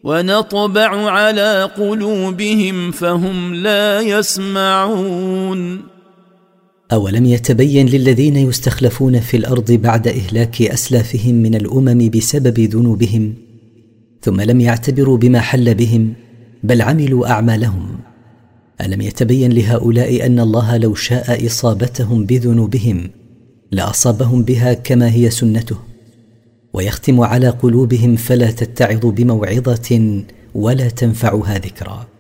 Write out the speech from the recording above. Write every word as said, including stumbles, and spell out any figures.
ونطبع على قلوبهم فهم لا يسمعون. أولم يتبين للذين يستخلفون في الأرض بعد إهلاك أسلافهم من الأمم بسبب ذنوبهم ثم لم يعتبروا بما حل بهم بل عملوا أعمالهم؟ ألم يتبين لهؤلاء أن الله لو شاء إصابتهم بذنوبهم لأصابهم بها كما هي سنته، ويختم على قلوبهم فلا تتعظ بموعظة ولا تنفعها ذكرى.